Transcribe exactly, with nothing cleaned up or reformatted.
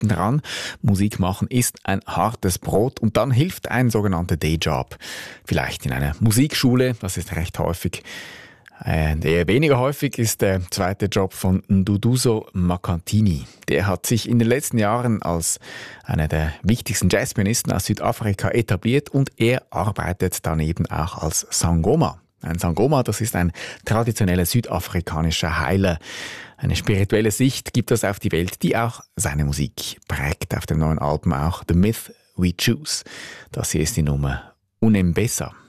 hinten dran. Musik machen ist ein hartes Brot und dann hilft ein sogenannter Dayjob. Vielleicht in einer Musikschule, das ist recht häufig. Äh, eher weniger häufig ist der zweite Job von Nduduzo Makantini. Der hat sich in den letzten Jahren als einer der wichtigsten Jazzpianisten aus Südafrika etabliert und er arbeitet daneben auch als Sangoma. Ein Sangoma, das ist ein traditioneller südafrikanischer Heiler. Eine spirituelle Sicht gibt es auf die Welt, die auch seine Musik prägt. Auf dem neuen Album auch The Myth We Choose. Das hier ist die Nummer Unembesa.